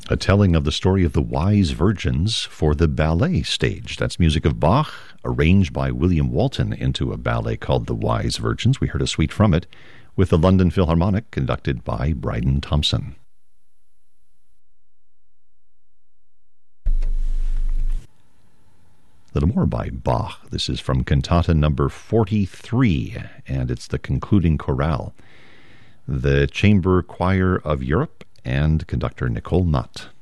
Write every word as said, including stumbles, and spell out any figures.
A telling of the story of the wise virgins for the ballet stage. That's music of Bach, arranged by William Walton into a ballet called The Wise Virgins. We heard a suite from it with the London Philharmonic, conducted by Bryden Thompson. A little more by Bach. This is from Cantata number forty-three, and it's the concluding chorale. The Chamber Choir of Europe and conductor Nicole Nutt.